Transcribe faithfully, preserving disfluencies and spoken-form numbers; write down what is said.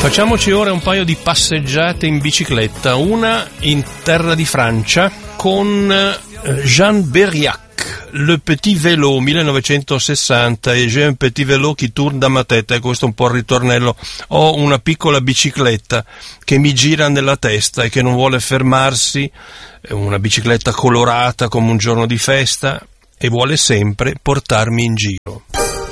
Facciamoci ora un paio di passeggiate in bicicletta, una in terra di Francia con Jean Berriac, Le Petit Vélo millenovecentosessanta, e J'ai un petit vélo qui tourne dans ma tête. E questo è un po' il ritornello: ho una piccola bicicletta che mi gira nella testa e che non vuole fermarsi, è una bicicletta colorata come un giorno di festa e vuole sempre portarmi in giro.